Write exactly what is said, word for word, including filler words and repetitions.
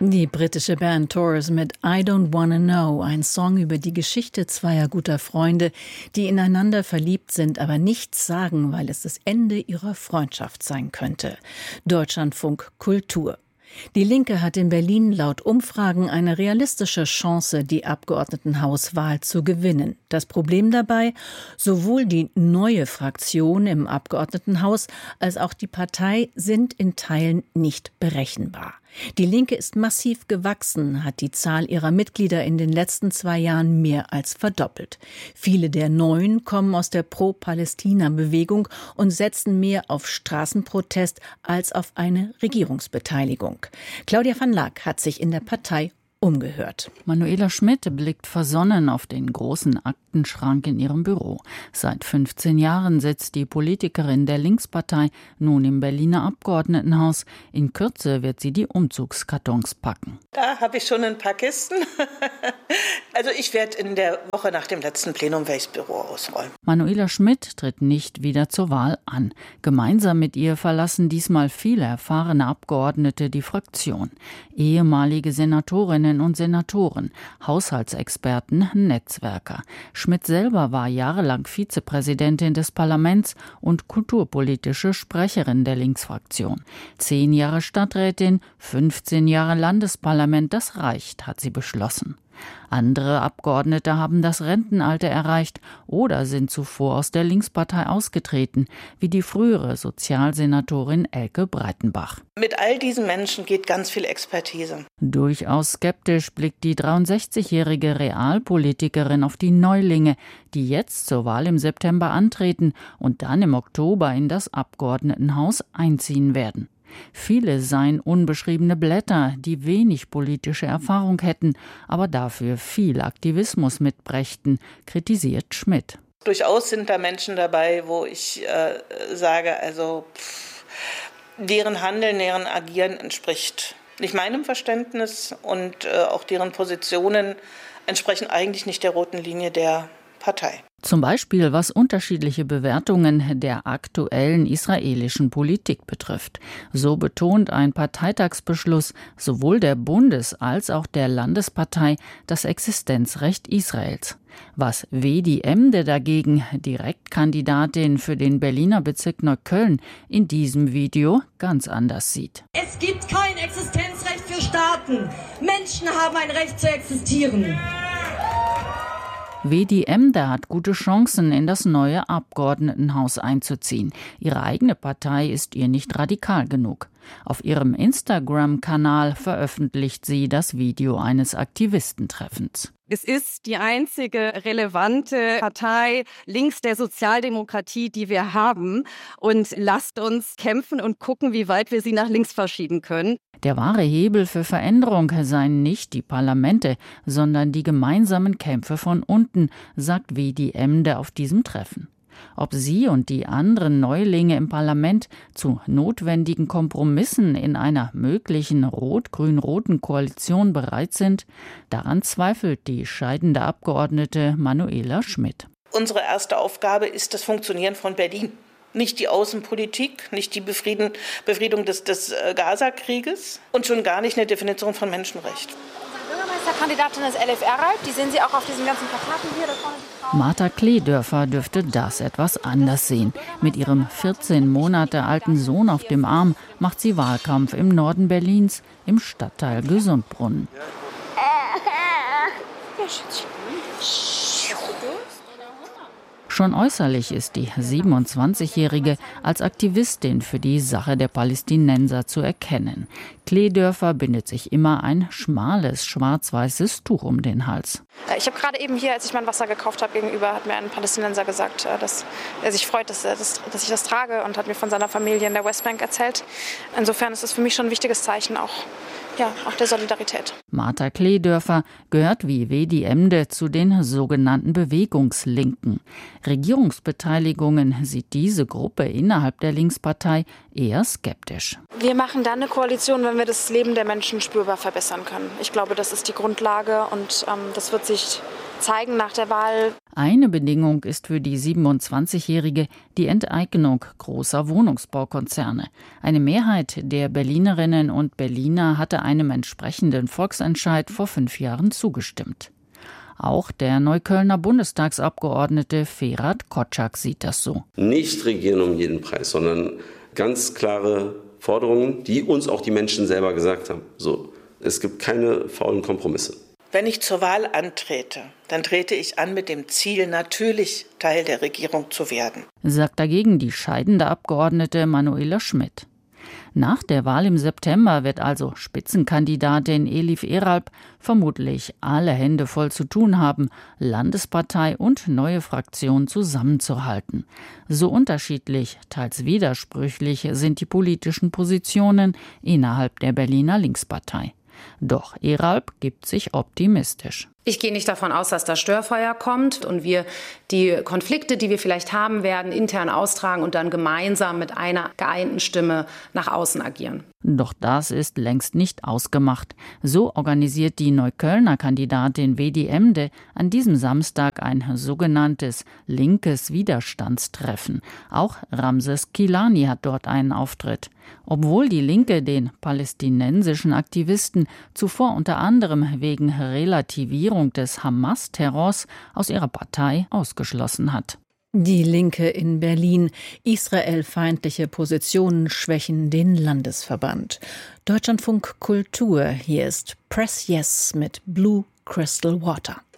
Die britische Band Taurus mit I Don't Wanna Know, ein Song über die Geschichte zweier guter Freunde, die ineinander verliebt sind, aber nichts sagen, weil es das Ende ihrer Freundschaft sein könnte. Deutschlandfunk Kultur. Die Linke hat in Berlin laut Umfragen eine realistische Chance, die Abgeordnetenhauswahl zu gewinnen. Das Problem dabei: Sowohl die neue Fraktion im Abgeordnetenhaus als auch die Partei sind in Teilen nicht berechenbar. Die Linke ist massiv gewachsen, hat die Zahl ihrer Mitglieder in den letzten zwei Jahren mehr als verdoppelt. Viele der Neuen kommen aus der Pro-Palästina-Bewegung und setzen mehr auf Straßenprotest als auf eine Regierungsbeteiligung. Claudia van Laak hat sich in der Partei umgehört. Manuela Schmidt blickt versonnen auf den großen Aktenschrank in ihrem Büro. Seit fünfzehn Jahren sitzt die Politikerin der Linkspartei nun im Berliner Abgeordnetenhaus. In Kürze wird sie die Umzugskartons packen. Da habe ich schon ein paar Kisten. Also ich werde in der Woche nach dem letzten Plenum das Büro ausräumen. Manuela Schmidt tritt nicht wieder zur Wahl an. Gemeinsam mit ihr verlassen diesmal viele erfahrene Abgeordnete die Fraktion. Ehemalige Senatorinnen und Senatoren, Haushaltsexperten, Netzwerker. Schmidt selber war jahrelang Vizepräsidentin des Parlaments und kulturpolitische Sprecherin der Linksfraktion. Zehn Jahre Stadträtin, fünfzehn Jahre Landesparlament, das reicht, hat sie beschlossen. Andere Abgeordnete haben das Rentenalter erreicht oder sind zuvor aus der Linkspartei ausgetreten, wie die frühere Sozialsenatorin Elke Breitenbach. Mit all diesen Menschen geht ganz viel Expertise. Durchaus skeptisch blickt die dreiundsechzigjährige Realpolitikerin auf die Neulinge, die jetzt zur Wahl im September antreten und dann im Oktober in das Abgeordnetenhaus einziehen werden. Viele seien unbeschriebene Blätter, die wenig politische Erfahrung hätten, aber dafür viel Aktivismus mitbrächten, kritisiert Schmidt. Durchaus sind da Menschen dabei, wo ich äh, sage, also pff, deren Handeln, deren Agieren entspricht nicht meinem Verständnis und äh, auch deren Positionen entsprechen eigentlich nicht der roten Linie der Partei. Zum Beispiel was unterschiedliche Bewertungen der aktuellen israelischen Politik betrifft. So betont ein Parteitagsbeschluss sowohl der Bundes- als auch der Landespartei das Existenzrecht Israels. Was Wedi Emde dagegen, Direktkandidatin für den Berliner Bezirk Neukölln, in diesem Video ganz anders sieht. Es gibt kein Existenzrecht für Staaten. Menschen haben ein Recht zu existieren. Wedi Emde hat gute Chancen, in das neue Abgeordnetenhaus einzuziehen. Ihre eigene Partei ist ihr nicht radikal genug. Auf ihrem Instagram-Kanal veröffentlicht sie das Video eines Aktivistentreffens. Es ist die einzige relevante Partei links der Sozialdemokratie, die wir haben. Und lasst uns kämpfen und gucken, wie weit wir sie nach links verschieben können. Der wahre Hebel für Veränderung seien nicht die Parlamente, sondern die gemeinsamen Kämpfe von unten, sagt Wedi Emde auf diesem Treffen. Ob sie und die anderen Neulinge im Parlament zu notwendigen Kompromissen in einer möglichen rot-grün-roten Koalition bereit sind, daran zweifelt die scheidende Abgeordnete Manuela Schmidt. Unsere erste Aufgabe ist das Funktionieren von Berlin. Nicht die Außenpolitik, nicht die Befrieden, Befriedung des, des Gaza-Krieges und schon gar nicht eine Definition von Menschenrecht. Bürgermeisterkandidatin ist L F R, die sehen Sie auch auf diesen ganzen Plakaten hier. Da vorne die Frau. Martha Kledörfer dürfte das etwas anders sehen. Mit ihrem vierzehn Monate alten Sohn auf dem Arm macht sie Wahlkampf im Norden Berlins, im Stadtteil Gesundbrunnen. Schon äußerlich ist die siebenundzwanzigjährige als Aktivistin für die Sache der Palästinenser zu erkennen. Kledörfer bindet sich immer ein schmales, schwarz-weißes Tuch um den Hals. Ich habe gerade eben hier, als ich mein Wasser gekauft habe, gegenüber hat mir ein Palästinenser gesagt, dass er sich freut, dass, er das, dass ich das trage, und hat mir von seiner Familie in der Westbank erzählt. Insofern ist es für mich schon ein wichtiges Zeichen auch. Ja, auch der Solidarität. Martha Kledörfer gehört wie Wedi Emde zu den sogenannten Bewegungslinken. Regierungsbeteiligungen sieht diese Gruppe innerhalb der Linkspartei eher skeptisch. Wir machen dann eine Koalition, wenn wir das Leben der Menschen spürbar verbessern können. Ich glaube, das ist die Grundlage, und ähm, das wird sich zeigen nach der Wahl. Eine Bedingung ist für die siebenundzwanzigjährige die Enteignung großer Wohnungsbaukonzerne. Eine Mehrheit der Berlinerinnen und Berliner hatte einem entsprechenden Volksentscheid vor fünf Jahren zugestimmt. Auch der Neuköllner Bundestagsabgeordnete Ferhat Kotschak sieht das so. Nicht regieren um jeden Preis, sondern ganz klare Forderungen, die uns auch die Menschen selber gesagt haben. So, es gibt keine faulen Kompromisse. Wenn ich zur Wahl antrete, dann trete ich an mit dem Ziel, natürlich Teil der Regierung zu werden, sagt dagegen die scheidende Abgeordnete Manuela Schmidt. Nach der Wahl im September wird also Spitzenkandidatin Elif Eralp vermutlich alle Hände voll zu tun haben, Landespartei und neue Fraktion zusammenzuhalten. So unterschiedlich, teils widersprüchlich sind die politischen Positionen innerhalb der Berliner Linkspartei. Doch Eralp gibt sich optimistisch. Ich gehe nicht davon aus, dass da Störfeuer kommt und wir die Konflikte, die wir vielleicht haben werden, intern austragen und dann gemeinsam mit einer geeinten Stimme nach außen agieren. Doch das ist längst nicht ausgemacht. So organisiert die Neuköllner Kandidatin Vedi Emde an diesem Samstag ein sogenanntes linkes Widerstandstreffen. Auch Ramses Kilani hat dort einen Auftritt. Obwohl die Linke den palästinensischen Aktivisten zuvor unter anderem wegen Relativierung des Hamas-Terrors aus ihrer Partei ausgeschlossen hat. Die Linke in Berlin. Israelfeindliche Positionen schwächen den Landesverband. Deutschlandfunk Kultur. Hier ist Press Yes mit Blue Crystal Water.